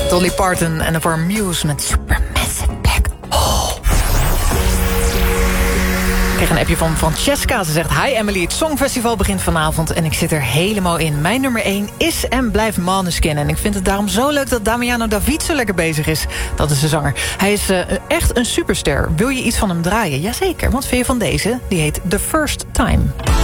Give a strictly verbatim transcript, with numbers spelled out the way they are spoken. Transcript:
Dolly Parton en voor Muse met Supermassive Black Hole. Ik kreeg een appje van Francesca. Ze zegt: Hi Emily, het Songfestival begint vanavond en ik zit er helemaal in. Mijn nummer één is en blijft Måneskin. En ik vind het daarom zo leuk dat Damiano David zo lekker bezig is. Dat is de zanger. Hij is uh, echt een superster. Wil je iets van hem draaien? Jazeker, wat vind je van deze? Die heet The First Time.